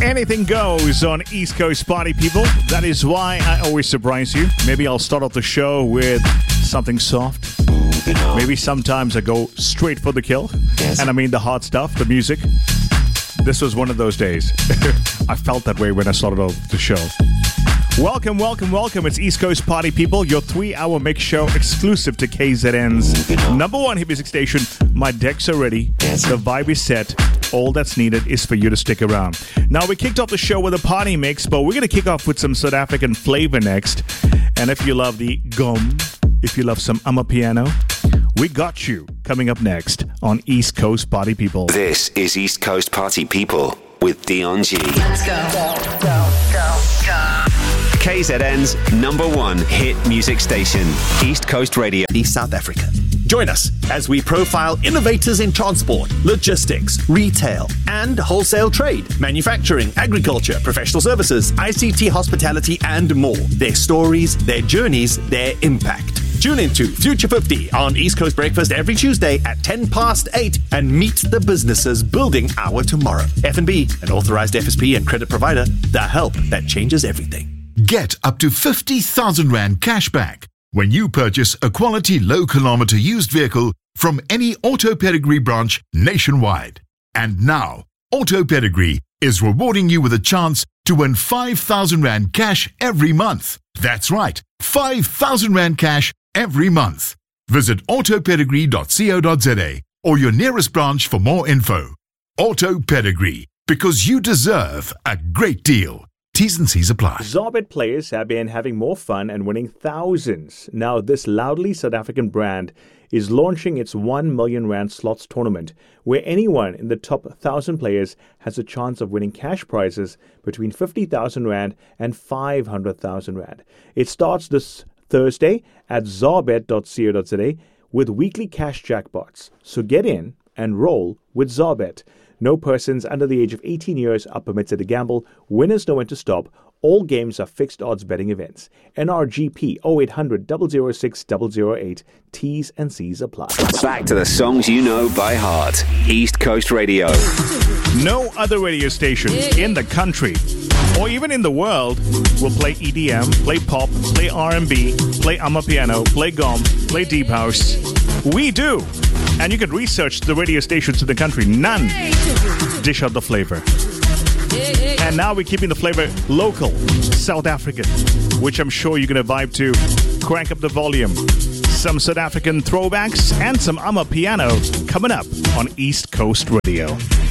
Anything goes on East Coast Party People. That is why I always surprise you. Maybe I'll start off the show with something soft. Maybe sometimes I go straight for the kill. And I mean the hard stuff, the music. This was one of those days. I felt that way when I started off the show. Welcome, welcome, welcome. It's East Coast Party People, your 3-hour mix show exclusive to KZN's number one hit music station. My decks are ready. The vibe is set. All that's needed is for you to stick around. Now, we kicked off the show with a party mix, but we're going to kick off with some South African flavor next. And if you love the gum, if you love some Amapiano, we got you coming up next on East Coast Party People. This is East Coast Party People with Dion G. Let's go. KZN's number one hit music station, East Coast Radio. South Africa. Join us as we profile innovators in transport, logistics, retail, and wholesale trade, manufacturing, agriculture, professional services, ICT, hospitality, and more. Their stories, their journeys, their impact. Tune into Future 50 on East Coast Breakfast every Tuesday at 8:10 and meet the businesses building our tomorrow. F&B, an authorized FSP and credit provider, the help that changes everything. Get up to 50,000 Rand cash back when you purchase a quality low-kilometer used vehicle from any Auto Pedigree branch nationwide. And now, Auto Pedigree is rewarding you with a chance to win 5,000 Rand cash every month. That's right, 5,000 Rand cash every month. Visit autopedigree.co.za or your nearest branch for more info. Auto Pedigree, because you deserve a great deal. T's and C's apply. Zorbet players have been having more fun and winning thousands. Now, this loudly South African brand is launching its 1 million Rand slots tournament, where anyone in the top 1,000 players has a chance of winning cash prizes between 50,000 Rand and 500,000 Rand. It starts this Thursday at zorbet.co.za with weekly cash jackpots. So get in and roll with Zorbet. No persons under the age of 18 years are permitted to gamble. Winners know when to stop. All games are fixed odds betting events. NRGP 0800 006 008. T's and C's apply. Back to the songs you know by heart. East Coast Radio. No other radio station in the country or even in the world will play EDM, play pop, play R&B, play Amapiano, play gum, play deep house. We do. And you can research the radio stations in the country. None dish out the flavor. And now we're keeping the flavor local, South African, which I'm sure you're going to vibe to. Crank up the volume. Some South African throwbacks and some Amapiano coming up on East Coast Radio.